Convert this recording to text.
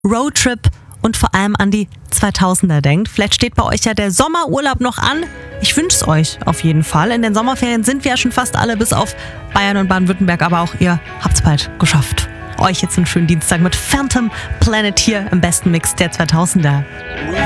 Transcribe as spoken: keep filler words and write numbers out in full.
Roadtrip und vor allem an die zweitausender denkt. Vielleicht steht bei euch ja der Sommerurlaub noch an. Ich wünsche es euch auf jeden Fall. In den Sommerferien sind wir ja schon fast alle, bis auf Bayern und Baden-Württemberg, aber auch ihr habt es bald geschafft. Euch jetzt einen schönen Dienstag mit Phantom Planet hier im besten Mix der zweitausender.